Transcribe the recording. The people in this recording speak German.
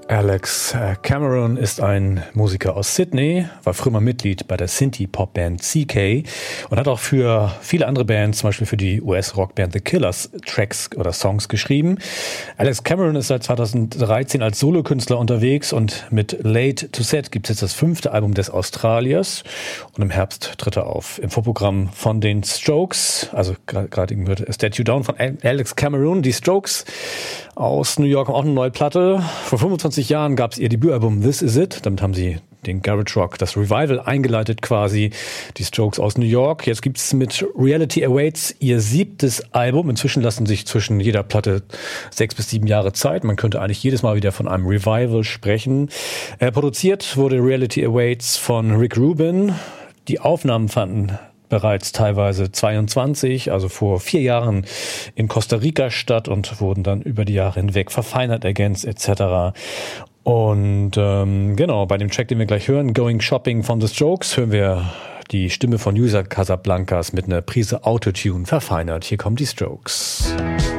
Alex Cameron ist ein Musiker aus Sydney, war früher mal Mitglied bei der Synthie-Pop-Band CK und hat auch für viele andere Bands, zum Beispiel für die US-Rockband The Killers, Tracks oder Songs geschrieben. Alex Cameron ist seit 2013 als Solokünstler unterwegs und mit Late to Set gibt es jetzt das 5. Album des Australiers und im Herbst tritt er auf. Im Vorprogramm von den Strokes, also gerade eben wird Statue Down von Alex Cameron. Die Strokes aus New York haben auch eine neue Platte. Vor 25 Jahren gab es ihr Debütalbum This Is It. Damit haben sie den Garage Rock, das Revival eingeleitet quasi. Die Strokes aus New York. Jetzt gibt's mit Reality Awaits ihr 7. Album. Inzwischen lassen sich zwischen jeder Platte 6 bis 7 Jahre Zeit. Man könnte eigentlich jedes Mal wieder von einem Revival sprechen. Produziert wurde Reality Awaits von Rick Rubin. Die Aufnahmen fanden bereits teilweise 22, also vor 4 Jahren in Costa Rica statt und wurden dann über die Jahre hinweg verfeinert, ergänzt etc. Und genau, bei dem Track, den wir gleich hören, Going Shopping von The Strokes, hören wir die Stimme von User Casablancas mit einer Prise Autotune verfeinert. Hier kommen die Strokes.